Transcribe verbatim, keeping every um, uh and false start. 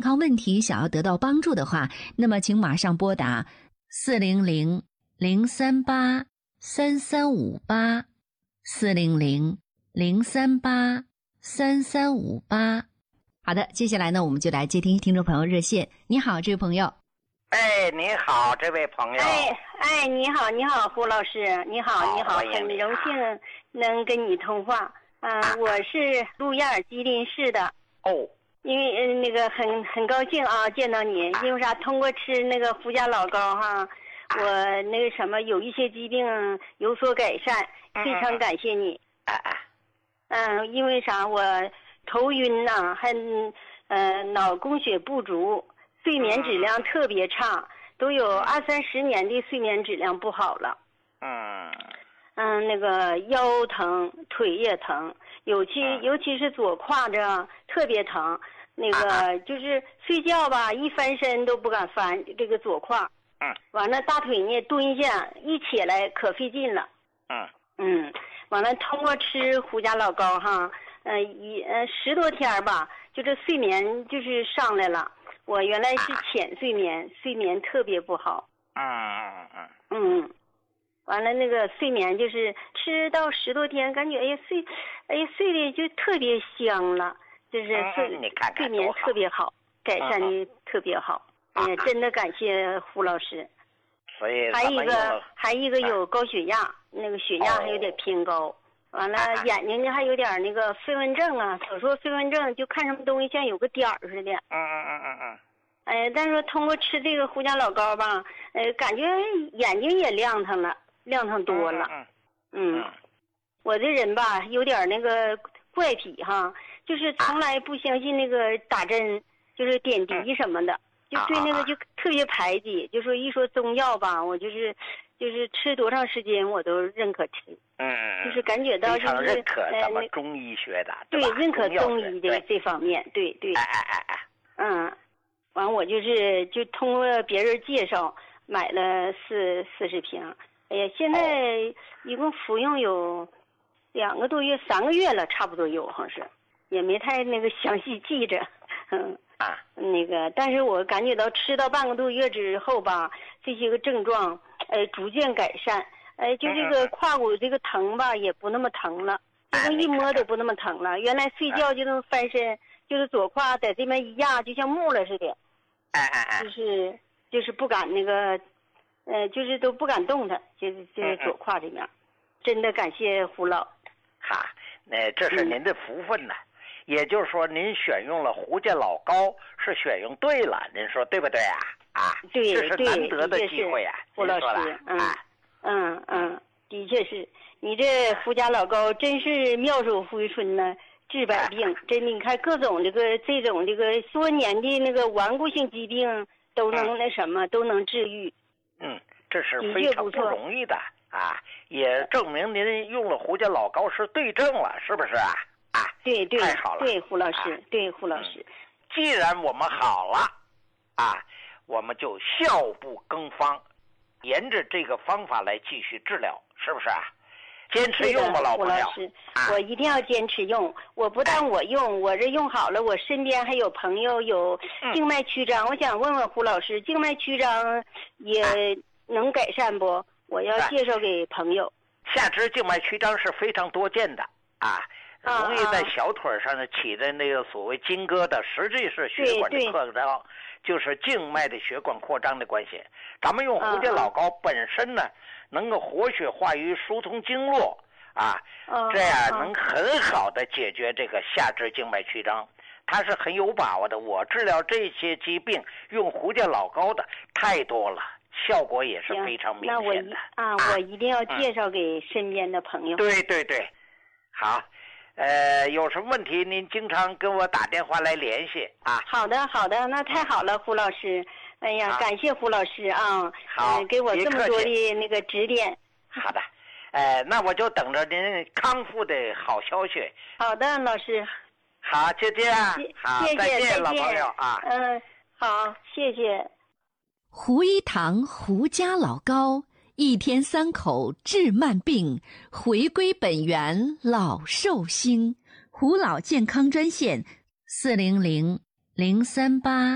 康问题想要得到帮助的话，那么请马上拨打四零零零三八三三五八四零零零三八三三五八。好的，接下来呢，我们就来接听听众朋友热线。你好，这位朋友。 哎，你好，这位朋友。 哎哎，你好，你好，胡老师，你好，你好，很荣幸能跟你通话。啊、呃，我是陆燕吉林市的。 哦。 因为嗯、呃，那个很很高兴啊，见到你。因为啥？通过吃那个胡家老膏哈，我那个什么有一些疾病有所改善，非常感谢你。嗯、呃，因为啥？我头晕呐、啊，还呃脑供血不足。睡眠质量特别差，都有二三十年的睡眠质量不好了。 嗯嗯，那个腰疼，腿也疼，尤其尤其是左胯这特别疼。那个就是睡觉吧，一翻身都不敢翻这个左胯。 嗯。 完了大腿呢蹲下，一起来可费劲了。 嗯。 嗯，完了通过吃胡家老膏哈，呃一呃十多天吧，就这睡眠就是上来了。我原来是浅睡眠，睡眠特别不好。 嗯嗯嗯嗯，完了那个睡眠就是吃到十多天，感觉哎呀睡，哎呀睡的就特别香了，就是睡、 嗯、你看看睡眠特别好，改善的特别好。哎呀、 嗯， 真的感谢胡老师。 所以还一个还一个有高血压，那个血压还有点偏高。完了，眼睛呢还有点那个飞蚊症啊，所说飞蚊症就看什么东西像有个点儿似的。 嗯嗯嗯嗯嗯。 哎，但是通过吃这个胡家老膏吧，呃，感觉眼睛也亮堂了，亮堂多了。 嗯嗯。嗯，我这人吧有点那个怪癖哈，就是从来不相信那个打针，就是点滴什么的， 嗯、 就对那个就特别排挤。就说一说中药吧，我就是。就是吃多长时间我都认可吃， 嗯， 就是感觉到就是认可咱们呃中医学的， 对， 对认可中医的这方面，对对。 哎哎哎哎， 嗯，完我就是就通过别人介绍买了四四十瓶，哎呀，现在一共服用有两个多月、三个月了，差不多有，好像是，也没太那个详细记着，嗯。 啊， 那个，但是我感觉到吃到半个多月之后吧，这些个症状，呃，逐渐改善，呃，就这个胯骨这个疼吧，也不那么疼了，这个一摸都不那么疼了。原来睡觉就能翻身，就是左胯在这边一压，就像木了似的， 哎哎哎， 就是就是不敢那个，呃，就是都不敢动它，就是就是左胯这边，真的感谢胡老。 哈，那这是您的福分呐。也就是说，您选用了胡家老膏是选用对了，您说对不对啊？啊， 对， 这是难得的机会啊！ 胡老师，嗯嗯嗯，的确是，你这胡家老膏真是妙手回春呢，治百病。真的，你看各种这个这种这个多年的那个顽固性疾病都能那什么，都能治愈。 嗯，这是非常不容易的啊，也证明您用了胡家老膏是对症了，是不是啊？啊， 对对， 太好了， 对胡老师， 啊、 对胡老师、 嗯。既然我们好了，啊，我们就效不更方，沿着这个方法来继续治疗，是不是啊？坚持用吧，老朋友。 胡老师，啊、我一定要坚持用。我不但我用，我这用好了，我身边还有朋友有静脉曲张。嗯、我想问问胡老师，静脉曲张也能改善不？我要介绍给朋友。 下肢静脉曲张是非常多见的啊。容易在小腿上呢起的那个所谓筋疙瘩，实际是血管的扩张，就是静脉的血管扩张的关系。咱们用胡家老膏本身呢，能够活血化瘀、疏通经络啊，这样能很好的解决这个下肢静脉曲张。它是很有把握的。我治疗这些疾病用胡家老膏的太多了，效果也是非常明显的。 那我一啊，我一定要介绍给身边的朋友。 嗯、对对对，好。呃，有什么问题您经常跟我打电话来联系啊。 好的，好的，那太好了，胡老师。哎呀，感谢胡老师啊， 好、 呃，给我这么多的那个指点。 好的，呃，那我就等着您康复的好消息。 好的，老师。 好，就这样。好， 谢谢， 再见， 再见老朋友啊。 嗯，好，谢谢。 胡一堂胡家老膏。一天三口治慢病，回归本源老寿星。胡老健康专线：四零零零三八